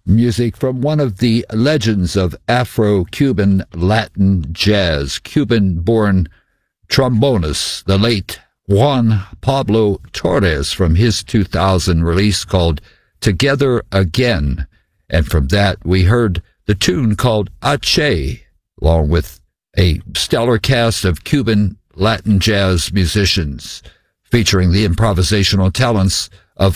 Music from one of the legends of Afro-Cuban Latin jazz, Cuban-born trombonist, the late Juan Pablo Torres, from his 2000 release called Together Again. And from that, we heard the tune called Ache, along with a stellar cast of Cuban Latin jazz musicians, featuring the improvisational talents